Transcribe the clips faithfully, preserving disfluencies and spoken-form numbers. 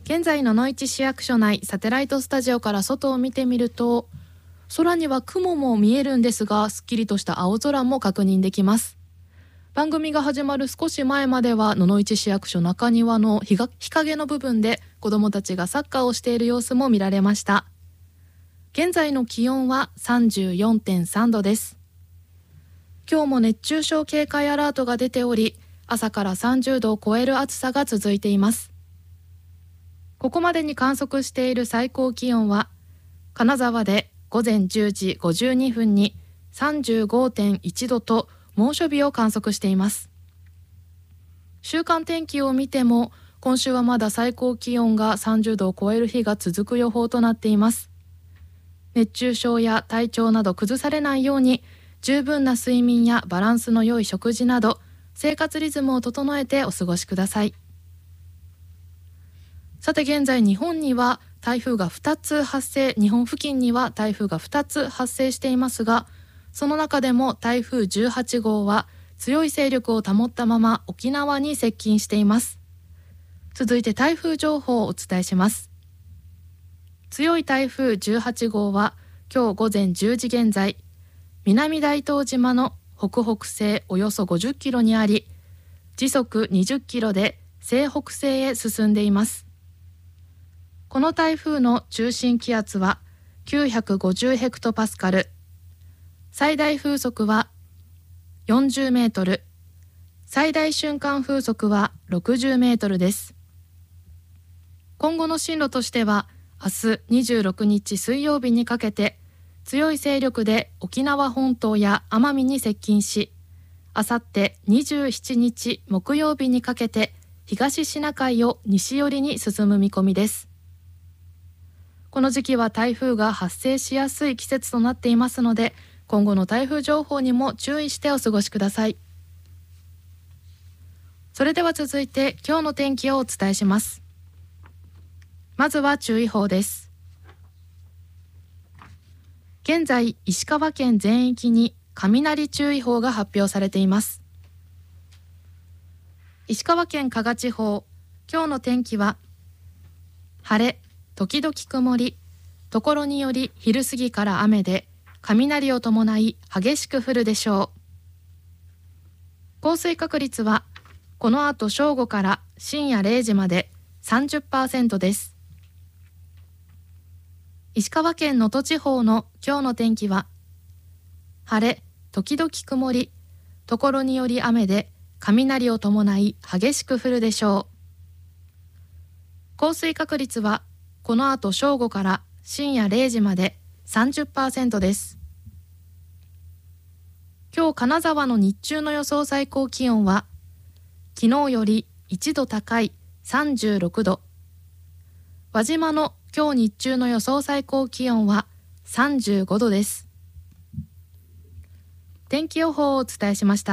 現在野々市市役所内サテライトスタジオから外を見てみると、空には雲も見えるんですが、すっきりとした青空も確認できます。番組が始まる少し前までは野々市市役所中庭の日が日陰の部分で子どもたちがサッカーをしている様子も見られました。現在の気温は さんじゅうよんてんさん 度です。今日も熱中症警戒アラートが出ており、朝からさんじゅうどを超える暑さが続いています。ここまでに観測している最高気温は、金沢で午前じゅうじごじゅうにふんに さんじゅうごてんいち 度と猛暑日を観測しています。週間天気を見ても、今週はまだ最高気温がさんじゅうどを超える日が続く予報となっています。熱中症や体調など崩されないように、十分な睡眠やバランスの良い食事など、生活リズムを整えてお過ごしください。さて現在日本には台風がふたつ発生、日本付近には台風がふたつ発生していますが、その中でも台風じゅうはちごうは強い勢力を保ったまま沖縄に接近しています。続いて台風情報をお伝えします。強い台風じゅうはちごうは今日午前じゅうじ現在、南大東島の北北西およそごじゅっキロにあり、時速にじゅっキロで西北西へ進んでいます。この台風の中心気圧はきゅうひゃくごじゅうヘクトパスカル、最大風速はよんじゅうメートル、最大瞬間風速はろくじゅうメートルです。今後の進路としては、明日にじゅうろくにち水曜日にかけて強い勢力で沖縄本島や奄美に接近し、あさってにじゅうしちにち木曜日にかけて東シナ海を西寄りに進む見込みです。この時期は台風が発生しやすい季節となっていますので、今後の台風情報にも注意してお過ごしください。それでは続いて今日の天気をお伝えします。まずは注意報です。現在石川県全域に雷注意報が発表されています。石川県加賀地方、今日の天気は晴れ時々曇り、ところにより昼過ぎから雨で雷を伴い激しく降るでしょう。降水確率はこの後正午から深夜れいじまで さんじゅっパーセント です。石川県能登地方の今日の天気は晴れ時々曇り、ところにより雨で雷を伴い激しく降るでしょう。降水確率はこの後正午から深夜れいじまで さんじゅっパーセント です。今日金沢の日中の予想最高気温は昨日よりいちど高いさんじゅうろくど、輪島の今日日中の予想最高気温はさんじゅうごどです。天気予報をお伝えしました。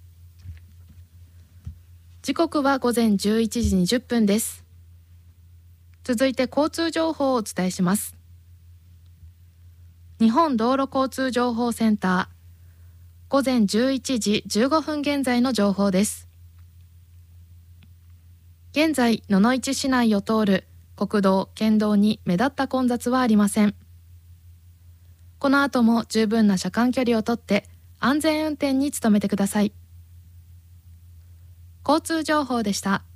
時刻は午前じゅういちじにじゅっぷんです。続いて交通情報をお伝えします。日本道路交通情報センター、午前じゅういちじじゅうごふん現在の情報です。現在、野々市市内を通る国道、県道に目立った混雑はありません。この後も十分な車間距離をとって安全運転に努めてください。交通情報でした。